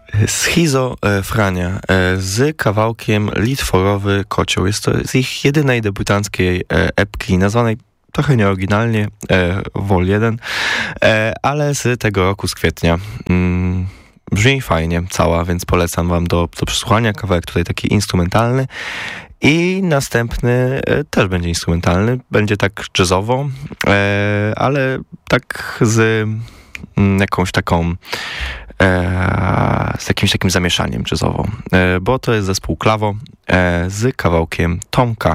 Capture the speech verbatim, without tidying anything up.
Schizofrenia z kawałkiem Litworowy Kocioł. Jest to z ich jedynej debiutanckiej epki, nazwanej trochę nieoryginalnie Vol jeden, ale z tego roku, z kwietnia. Brzmi fajnie cała, więc polecam wam do, do przesłuchania. Kawałek tutaj taki instrumentalny. I następny też będzie instrumentalny. Będzie tak jazzowo, ale tak z jakąś taką z jakimś takim zamieszaniem jazzowo, bo to jest zespół Klawo z kawałkiem Tomka.